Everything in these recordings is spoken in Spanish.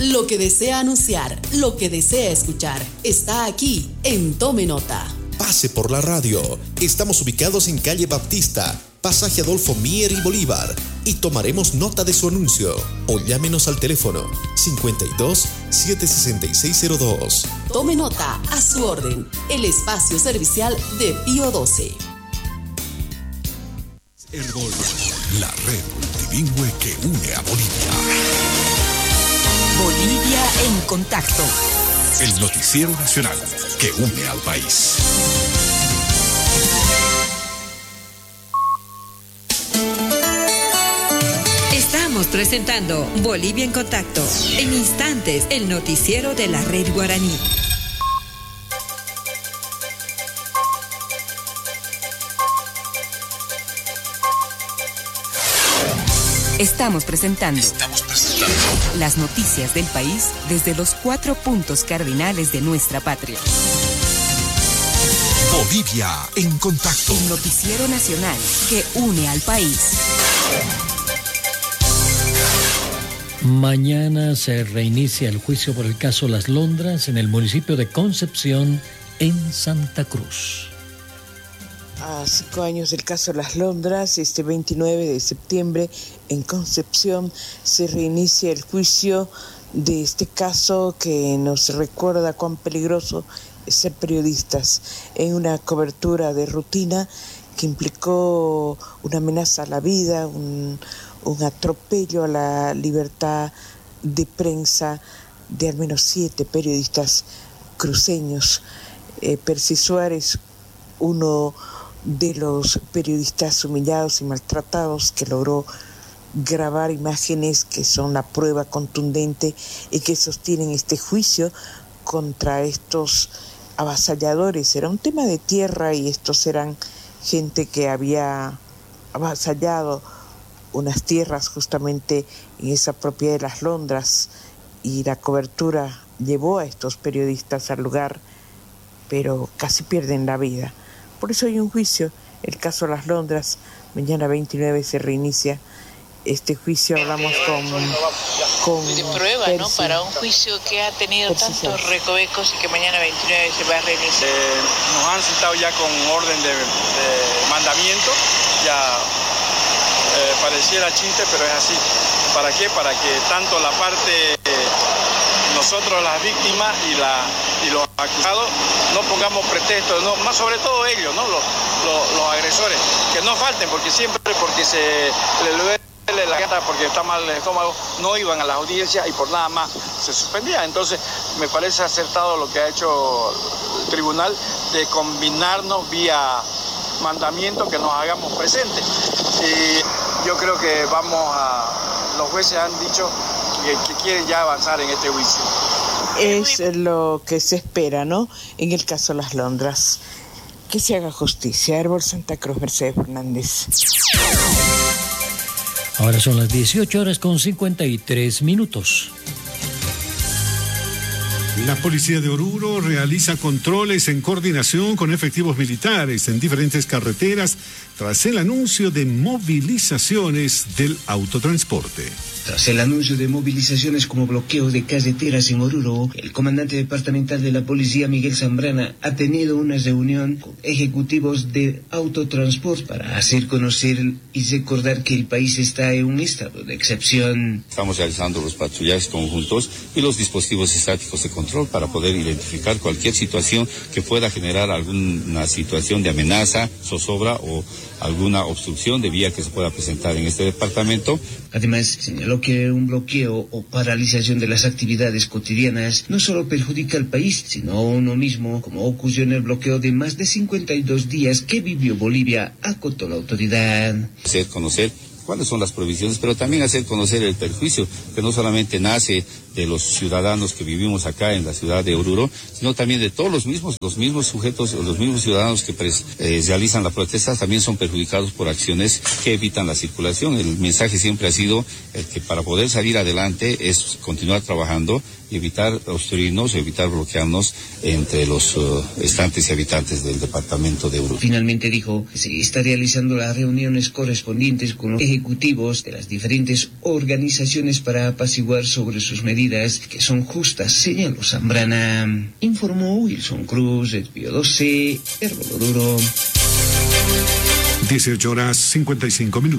Lo que desea anunciar, lo que desea escuchar, está aquí en Tome Nota. Pase por la radio. Estamos ubicados en calle Baptista, pasaje Adolfo Mier y Bolívar, y tomaremos nota de su anuncio. O llámenos al teléfono 52 76602. Tome Nota, a su orden, el espacio servicial de Pío XII. Herbol, la red multilingüe que une a Bolivia. Bolivia en contacto. El noticiero nacional que une al país. Estamos presentando Bolivia en contacto. En instantes, el noticiero de la red guaraní. Estamos presentando las noticias del país desde los 4 puntos cardinales de nuestra patria. Bolivia en contacto. El noticiero nacional que une al país. Mañana se reinicia el juicio por el caso Las Londras en el municipio de Concepción, en Santa Cruz. A 5 años del caso Las Londras, este 29 de septiembre en Concepción se reinicia el juicio de este caso que nos recuerda cuán peligroso es ser periodistas en una cobertura de rutina que implicó una amenaza a la vida, un atropello a la libertad de prensa de al menos 7 periodistas cruceños. Percy Suárez, uno de los periodistas humillados y maltratados que logró grabar imágenes que son la prueba contundente y que sostienen este juicio contra estos avasalladores. Era un tema de tierra y estos eran gente que había avasallado unas tierras justamente en esa propiedad de Las Londras, y la cobertura llevó a estos periodistas al lugar, pero casi pierden la vida. Por eso hay un juicio, el caso Las Londras. Mañana 29 se reinicia este juicio. Hablamos con de prueba, Percy, ¿no? Para un juicio que ha tenido tantos recovecos y que mañana 29 se va a reiniciar. Nos han citado ya con orden de mandamiento, ya pareciera chiste, pero es así. ¿Para qué? Para que tanto la parte, nosotros las víctimas y los acusados, no pongamos pretextos, no, más sobre todo ellos, ¿no? Los agresores, que no falten, porque siempre, porque se les duele la gata, porque está mal el estómago, no iban a las audiencias y por nada más se suspendía. Entonces me parece acertado lo que ha hecho el tribunal de combinarnos vía mandamiento, que nos hagamos presentes. Y yo creo que los jueces han dicho que quieren ya avanzar en este juicio. Es lo que se espera, ¿no? En el caso Las Londras, que se haga justicia. Herbol, Santa Cruz, Mercedes Fernández. Ahora son las 18:53. La policía de Oruro realiza controles en coordinación con efectivos militares en diferentes carreteras tras el anuncio de movilizaciones del autotransporte. Tras el anuncio de movilizaciones como bloqueo de carreteras en Oruro, el comandante departamental de la policía, Miguel Zambrana, ha tenido una reunión con ejecutivos de autotransporte para hacer conocer y recordar que el país está en un estado de excepción. Estamos realizando los patrullajes conjuntos y los dispositivos estáticos de control para poder identificar cualquier situación que pueda generar alguna situación de amenaza, zozobra o alguna obstrucción de vía que se pueda presentar en este departamento. Además, señaló que un bloqueo o paralización de las actividades cotidianas no solo perjudica al país, sino a uno mismo, como ocurrió en el bloqueo de más de 52 días que vivió Bolivia, acotó la autoridad. Hacer conocer cuáles son las provisiones, pero también hacer conocer el perjuicio que no solamente nace de los ciudadanos que vivimos acá en la ciudad de Oruro, sino también de todos los mismos sujetos, los mismos ciudadanos que realizan la protesta, también son perjudicados por acciones que evitan la circulación. El mensaje siempre ha sido el que para poder salir adelante es continuar trabajando y evitar obstruirnos, evitar bloquearnos entre los estantes y habitantes del departamento de Oruro. Finalmente dijo que se está realizando las reuniones correspondientes con los ejecutivos de las diferentes organizaciones para apaciguar sobre sus medidas medidas que son justas, señaló Zambrana. Informó Wilson Cruz, Espío 12, Herbol Oruro. 18:55.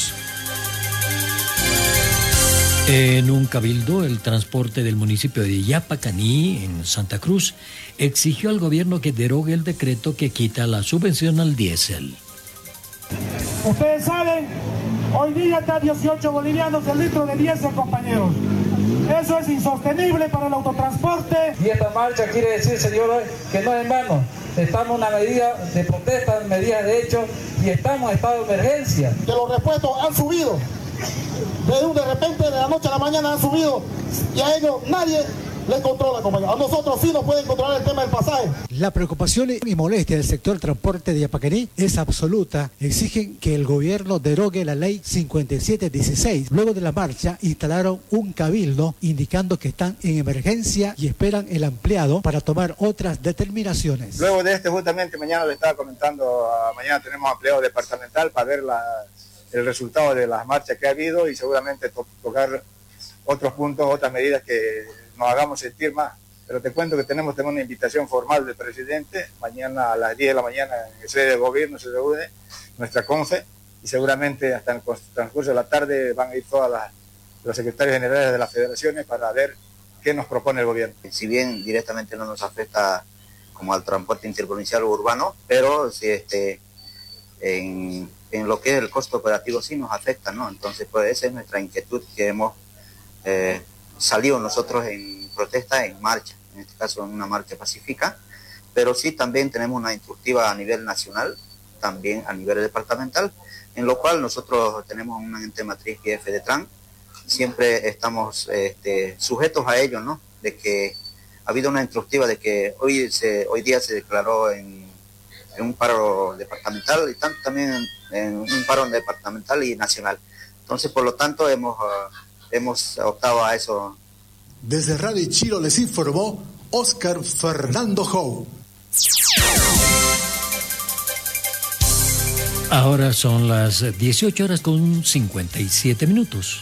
En un cabildo, el transporte del municipio de Yapacaní, en Santa Cruz, exigió al gobierno que derogue el decreto que quita la subvención al diésel. Ustedes saben, hoy día está 18 bolivianos el litro de diésel, compañeros. Eso es insostenible para el autotransporte. Y esta marcha quiere decir, señores, que no es en vano. Estamos en una medida de protesta, medida de hecho, y estamos en estado de emergencia. Que los repuestos han subido. De repente, de la noche a la mañana han subido. Y a ellos nadie les controla, compañeros. A nosotros sí nos pueden controlar el tema del pasaje. La preocupación y molestia del sector transporte de Yapacaní es absoluta. Exigen que el gobierno derogue la ley 5716. Luego de la marcha instalaron un cabildo indicando que están en emergencia y esperan el ampliado para tomar otras determinaciones. Luego de justamente mañana le estaba comentando, mañana tenemos ampliado departamental para ver el resultado de las marchas que ha habido y seguramente tocar otros puntos, otras medidas que nos hagamos sentir más. Pero te cuento que tenemos una invitación formal del presidente. Mañana a las 10 de la mañana en el sede de gobierno se reúne nuestra CONFE y seguramente hasta en el transcurso de la tarde van a ir todas los secretarios generales de las federaciones para ver qué nos propone el gobierno. Si bien directamente no nos afecta como al transporte interprovincial o urbano, pero si en lo que es el costo operativo sí nos afecta, ¿no? Entonces, pues esa es nuestra inquietud que hemos salido nosotros en protesta, en marcha, en este caso en una marcha pacífica, pero sí también tenemos una instructiva a nivel nacional, también a nivel departamental, en lo cual nosotros tenemos un ente matriz que es FEDETRAN, siempre estamos sujetos a ello, ¿no? De que ha habido una instructiva de que hoy día se declaró en un paro departamental y también en un paro departamental y nacional. Entonces, por lo tanto, hemos optado a eso. Desde Radio Chilo les informó Oscar Fernando Jou. Ahora son las 18:57.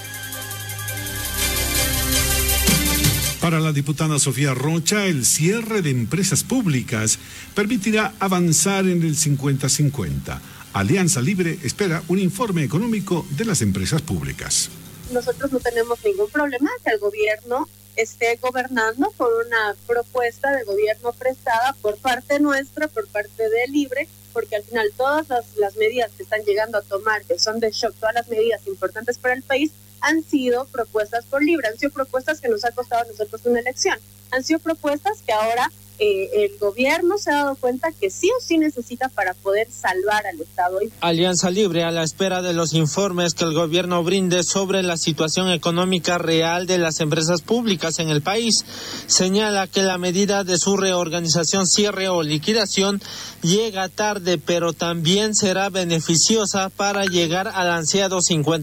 Para la diputada Sofía Rocha, el cierre de empresas públicas permitirá avanzar en el 50-50. Alianza Libre espera un informe económico de las empresas públicas. Nosotros no tenemos ningún problema que el gobierno esté gobernando por una propuesta de gobierno prestada por parte nuestra, por parte de Libre, porque al final todas las medidas que están llegando a tomar, que son de shock, todas las medidas importantes para el país, han sido propuestas por Libre, han sido propuestas que nos ha costado a nosotros una elección, han sido propuestas que ahora el gobierno se ha dado cuenta que sí o sí necesita para poder salvar al Estado. Alianza Libre, a la espera de los informes que el gobierno brinde sobre la situación económica real de las empresas públicas en el país, señala que la medida de su reorganización, cierre o liquidación llega tarde, pero también será beneficiosa para llegar al ansiado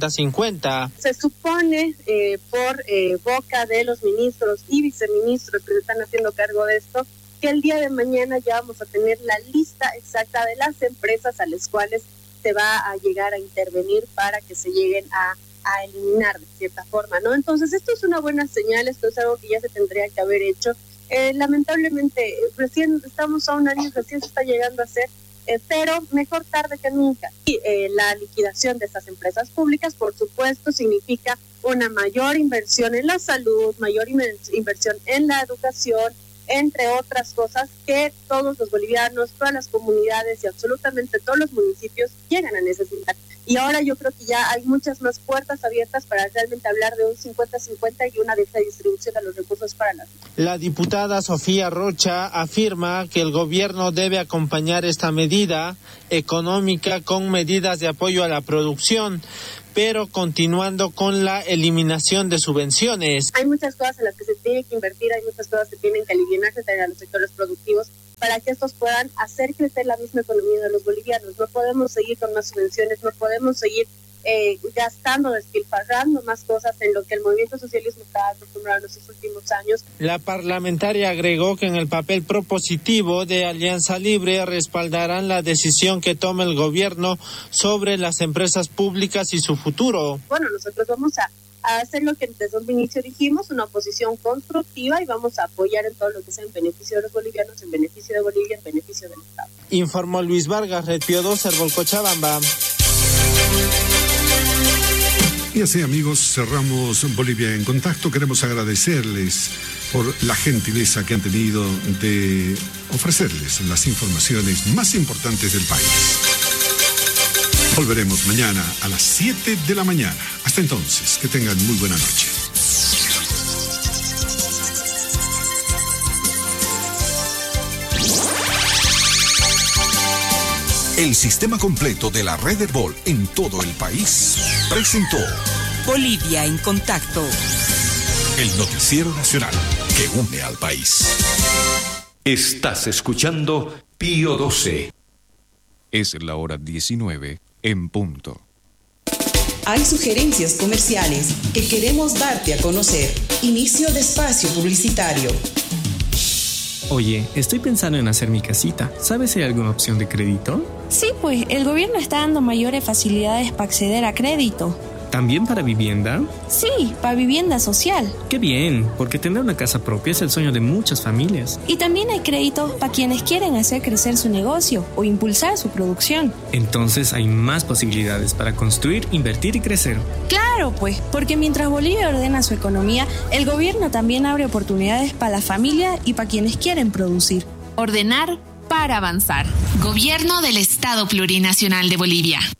50-50. Se supone por boca de los ministros y viceministros que se están haciendo cargo de esto, que el día de mañana ya vamos a tener la lista exacta de las empresas a las cuales se va a llegar a intervenir para que se lleguen a eliminar de cierta forma, ¿no? Entonces esto es una buena señal, esto es algo que ya se tendría que haber hecho. Lamentablemente recién estamos a un año, recién se está llegando a hacer, pero mejor tarde que nunca. Y la liquidación de estas empresas públicas, por supuesto, significa una mayor inversión en la salud, mayor inversión en la educación, entre otras cosas que todos los bolivianos, todas las comunidades y absolutamente todos los municipios llegan a necesitar. Y ahora yo creo que ya hay muchas más puertas abiertas para realmente hablar de un 50-50 y una distribución de los recursos para las... La diputada Sofía Rocha afirma que el gobierno debe acompañar esta medida económica con medidas de apoyo a la producción, pero continuando con la eliminación de subvenciones. Hay muchas cosas en las que se tiene que invertir, hay muchas cosas que tienen que aliviarse a los sectores productivos para que estos puedan hacer crecer la misma economía de los bolivianos. No podemos seguir con más subvenciones, no podemos seguir gastando, despilfarrando más cosas en lo que el movimiento socialismo está acostumbrado en estos últimos años. La parlamentaria agregó que en el papel propositivo de Alianza Libre respaldarán la decisión que tome el gobierno sobre las empresas públicas y su futuro. Bueno, nosotros vamos a a hacer lo que desde un inicio dijimos, una oposición constructiva, y vamos a apoyar en todo lo que sea en beneficio de los bolivianos, en beneficio de Bolivia, en beneficio del Estado. Informó Luis Vargas, Red Pío 2, Herbol Cochabamba. Y así, amigos, cerramos Bolivia en Contacto. Queremos agradecerles por la gentileza que han tenido de ofrecerles las informaciones más importantes del país. Volveremos mañana a las 7 de la mañana. Hasta entonces, que tengan muy buena noche. El sistema completo de la red Herbol en todo el país presentó Bolivia en Contacto, el noticiero nacional que une al país. Estás escuchando Pío 12. Es la hora 19 en punto. Hay sugerencias comerciales que queremos darte a conocer. Inicio de espacio publicitario. Oye, estoy pensando en hacer mi casita. ¿Sabes si hay alguna opción de crédito? Sí, pues el gobierno está dando mayores facilidades para acceder a crédito. ¿También para vivienda? Sí, para vivienda social. ¡Qué bien! Porque tener una casa propia es el sueño de muchas familias. Y también hay créditos para quienes quieren hacer crecer su negocio o impulsar su producción. Entonces hay más posibilidades para construir, invertir y crecer. Claro, pues, porque mientras Bolivia ordena su economía, el gobierno también abre oportunidades para la familia y para quienes quieren producir. Ordenar para avanzar. Gobierno del Estado Plurinacional de Bolivia.